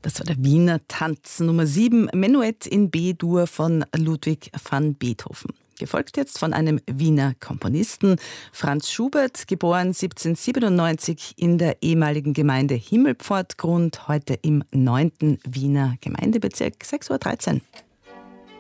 Das war der Wiener Tanz Nummer 7, Menuett in B-Dur von Ludwig van Beethoven. Gefolgt jetzt von einem Wiener Komponisten, Franz Schubert, geboren 1797 in der ehemaligen Gemeinde Himmelpfortgrund, heute im 9. Wiener Gemeindebezirk, 6:13 Uhr.